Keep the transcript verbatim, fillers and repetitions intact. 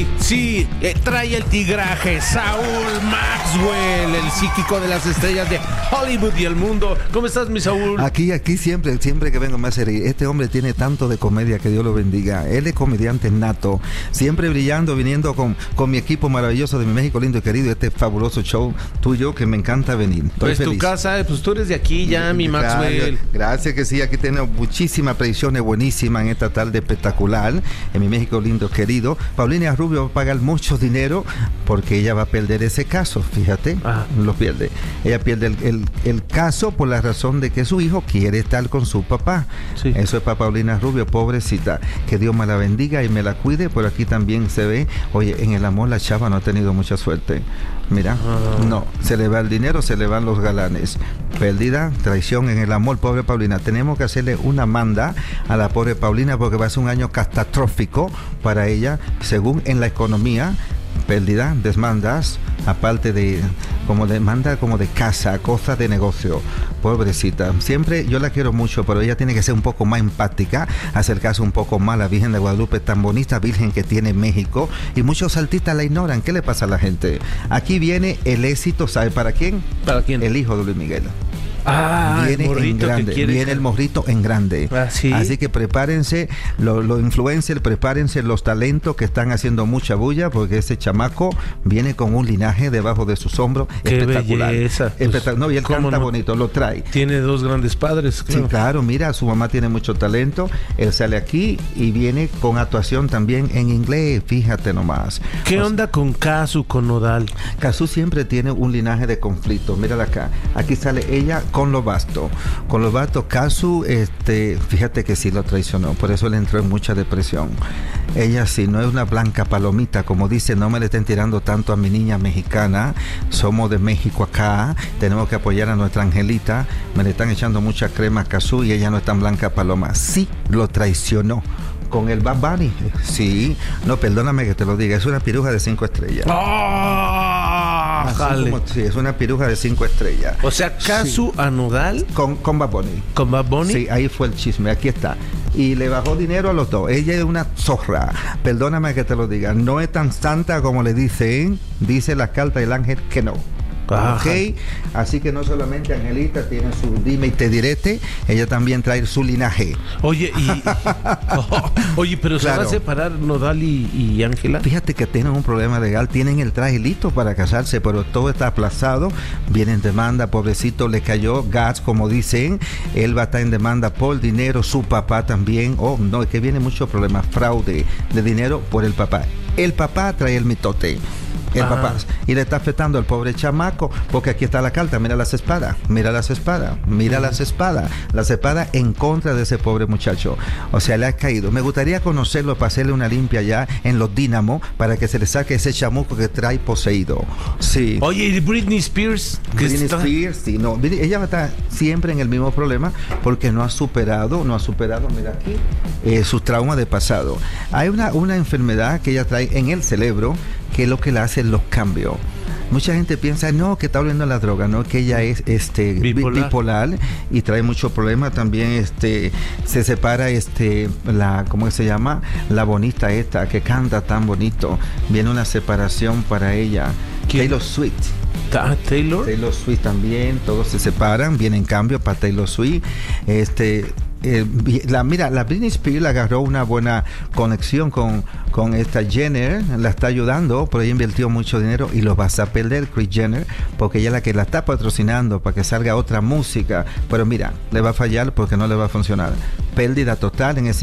Sí, sí, eh, trae el tigraje. Saúl Maxwell, el psíquico de las estrellas de Hollywood y el mundo. ¿Cómo estás, mi Saúl? Aquí, aquí siempre, siempre que vengo me hace reír. Este hombre tiene tanto de comedia, que Dios lo bendiga. Él es comediante nato, siempre brillando, viniendo con, con mi equipo maravilloso de Mi México Lindo y Querido, este fabuloso show tuyo que me encanta venir. Estoy pues feliz. Tu casa, pues tú eres de aquí ya, mi Maxwell. Gracias, gracias que sí, aquí tenemos muchísimas predicciones buenísimas en esta tarde espectacular, en Mi México Lindo Querido. Paulina Rubio va a pagar mucho dinero porque ella va a perder ese caso, fíjate, ah. lo pierde. Ella pierde el, el, el caso por la razón de que su hijo quiere estar con su papá. Sí. Eso es para Paulina Rubio, pobrecita. Que Dios me la bendiga y me la cuide. Por aquí también se ve, oye, en el amor la chava no ha tenido mucha suerte. Mira, ah. no, se le va el dinero, se le van los galanes. Pérdida, traición en el amor, pobre Paulina. Tenemos que hacerle una manda a la pobre Paulina porque va a ser un año catastrófico para ella, según en la economía. Pérdida, desmandas, aparte de como demanda como de casa, cosas de negocio. Pobrecita, siempre yo la quiero mucho, pero ella tiene que ser un poco más empática, acercarse un poco más a la Virgen de Guadalupe, tan bonita Virgen que tiene México, y muchos artistas la ignoran. ¿Qué le pasa a la gente? Aquí viene el éxito, ¿sabe para quién? ¿Para quién? El hijo de Luis Miguel. Ah, viene el en grande, quiere... viene el morrito en grande. Ah, ¿sí? Así que prepárense, los lo influencers, prepárense los talentos que están haciendo mucha bulla, porque ese chamaco viene con un linaje debajo de sus hombros. Qué espectacular. Belleza. Espectacular. No, y él canta no? bonito, lo trae. Tiene dos grandes padres. Claro. Sí, claro, mira, su mamá tiene mucho talento. Él sale aquí y viene con actuación también en inglés, fíjate nomás. ¿Qué o onda sea, con Casu, con Nodal? Casu siempre tiene un linaje de conflicto. Mírala acá. Aquí sale ella con los bastos. Con los bastos, Casu, este, fíjate que sí lo traicionó, por eso le entró en mucha depresión. Ella sí, no es una blanca palomita, como dice, no me le estén tirando tanto a mi niña mexicana, somos de México acá, tenemos que apoyar a nuestra Angelita, me le están echando mucha crema a Casu y ella no es tan blanca paloma. Sí, lo traicionó. Con el Bad Bunny, sí, no, perdóname que te lo diga, es una piruja de cinco estrellas. ¡Oh! Como, sí, es una piruja de cinco estrellas. O sea, Casu sí. a Nodal con, con Bad Bunny. ¿Con Bad Bunny? Sí, ahí fue el chisme, aquí está. Y le bajó dinero a los dos. Ella es una zorra, perdóname que te lo diga, no es tan santa como le dicen, dice la carta del ángel que no. Ajá. Ok, así que no solamente Angelita tiene su dime y te direte, ella también trae su linaje. Oye, y oh, oye, pero claro. ¿Se va a separar Nodal y Ángela? Fíjate que tienen un problema legal, tienen el traje listo para casarse, pero todo está aplazado, viene en demanda, pobrecito, le cayó gas, como dicen, él va a estar en demanda por dinero, su papá también, oh, no, es que viene mucho problema, fraude de dinero por el papá. El papá trae el mitote. El Ajá. papá, y le está afectando al pobre chamaco, porque aquí está la carta, mira las espadas, mira las espadas, mira las espadas, las espadas en contra de ese pobre muchacho, o sea, le ha caído. Me gustaría conocerlo para hacerle una limpia ya en los Dínamo, para que se le saque ese chamuco que trae poseído. Sí. Oye, ¿y Britney Spears? Britney está... Spears, sí, no, ella va a estar siempre en el mismo problema, porque no ha superado, no ha superado, mira aquí, eh, sus traumas de pasado. Hay una, una enfermedad que ella trae en el cerebro, que es lo que le hace los cambios. Mucha gente piensa, no, que está volviendo a la droga, no, que ella es este bipolar, bipolar y trae mucho problema. También este se separa este la, ¿cómo se llama? La bonita esta que canta tan bonito. Viene una separación para ella. ¿Quién? Taylor Swift. Taylor. Taylor Swift también, todos se separan, vienen cambios para Taylor Swift. Este Eh, la, mira, la Britney Spears le agarró una buena conexión con, con esta Jenner, la está ayudando, pero ella invirtió mucho dinero y lo vas a perder, Kris Jenner, porque ella es la que la está patrocinando para que salga otra música, pero mira, le va a fallar porque no le va a funcionar. Pérdida total en ese